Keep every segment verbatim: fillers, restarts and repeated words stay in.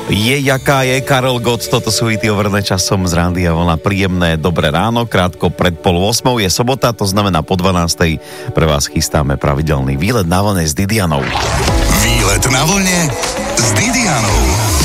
Je, jaká je, Karel Gott, toto sú hity overené časom z Rádia Vlna. Príjemné dobré ráno, krátko pred pol osmou je sobota, to znamená po dvanástej. Pre vás chystáme pravidelný výlet na vlne s Didianou. Výlet na vlne s Didianou.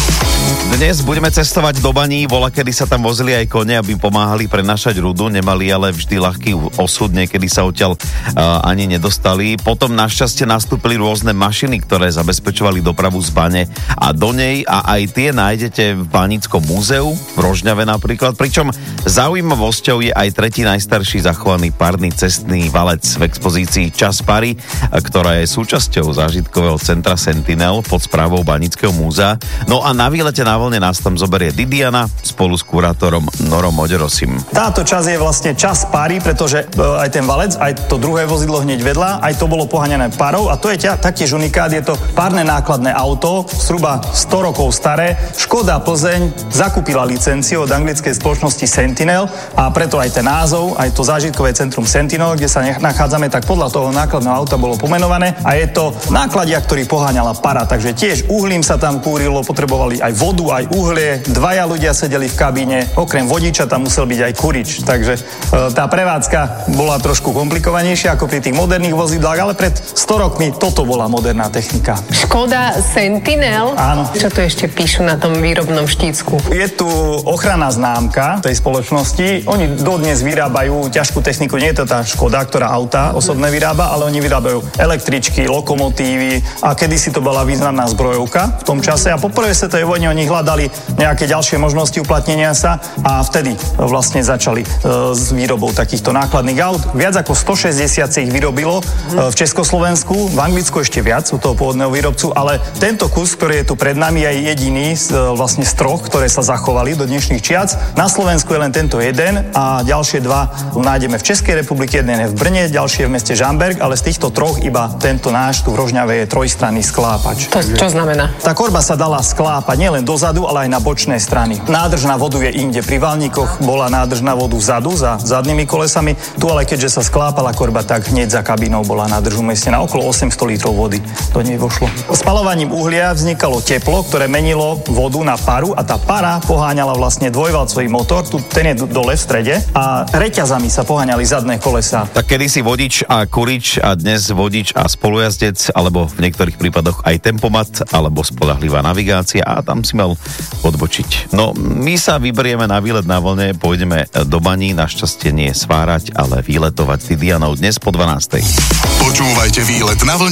Dnes budeme cestovať do Baní, voľa kedy sa tam vozili aj kone, aby pomáhali prenášať rudu, nemali ale vždy ľahký osud, niekedy sa odtiaľ uh, ani nedostali. Potom našťastie nastúpili rôzne mašiny, ktoré zabezpečovali dopravu z Bane a do nej a aj tie nájdete v Baníckom múzeu, v Rožňave napríklad, pričom zaujímavosťou je aj tretí najstarší zachovaný párny cestný valec v expozícii Čas pary, ktorá je súčasťou zážitkového centra Sentinel pod správou Baníckeho múzea. No a na výlete na vlne nás tam zoberie Didiana spolu s kurátorom Norom Oderosim. Táto časť je vlastne čas pary, pretože aj ten valec, aj to druhé vozidlo hneď vedľa, aj to bolo poháňané parou a to je ťa, taktiež unikát, je to párne nákladné auto, zhruba sto rokov staré. Škoda Plzeň zakúpila licenciu od anglickej spoločnosti Sentinel a preto aj ten názov, aj to zážitkové centrum Sentinel, kde sa nachádzame, tak podľa toho nákladného auta bolo pomenované a je to nákladia, ktorý poháňala para, takže tiež uhlím sa tam kúrilo, potrebovali aj vodu, aj uhlie, dvaja ľudia sedeli v kabíne, okrem vodiča tam musel byť aj kurič, takže e, tá prevádzka bola trošku komplikovanejšia ako pri tých moderných vozidlách, ale pred sto rokmi toto bola moderná technika. Škoda Sentinel? Áno. Čo tu ešte píšu na tom výrobnom štícku? Je tu ochranná známka tej spoločnosti, oni dodnes vyrábajú ťažkú techniku, nie je to tá Škoda, ktorá auta osobné vyrába, ale oni vyrábajú električky, lokomotívy a kedysi to bola významná zbrojovka v tom čase a po prvej svetovej vojne oni hľadali nejaké ďalšie možnosti uplatnenia sa a vtedy vlastne začali e, s výrobou takýchto nákladných aut. Viac ako stošesťdesiat ich vyrobilo e, v Československu, v Anglicku ešte viac u toho pôvodného výrobcu, ale tento kus, ktorý je tu pred nami, je jediný z, e, vlastne z troch, ktoré sa zachovali do dnešných čiac. Na Slovensku je len tento jeden a ďalšie dva nájdeme v Českej republike, jeden je v Brne, ďalší je v meste Žamberk, ale z týchto troch iba tento náš tu v Rožňave je trojstranný sklápač. To čo znamená? Tá korba sa dala sklápať nielen dozadu, ale aj na bočné strany. Nádrž na vodu je inde. Pri Valníkoch bola nádrž na vodu vzadu, za zadnými kolesami. Tu ale keďže sa sklápala korba, tak hneď za kabínou bola nádrž umiestnená. Okolo osemsto litrov vody do nej vošlo. Spalovaním uhlia vznikalo teplo, ktoré menilo vodu na paru a tá para poháňala vlastne dvojvalcový motor, tu ten je dole v strede a reťazami sa poháňali zadné kolesá. Tak kedysi vodič a kurič a dnes vodič a spolujazdec, alebo v niektorých prípadoch aj tempomat, alebo spoľahlivá navigácia a tam si mal odbočiť. No, my sa vyberieme na výlet na vlne, pôjdeme do Baní, našťastie nie svárať, ale výletovať s Didianou dnes po dvanástej. Počúvajte Výlet na vlne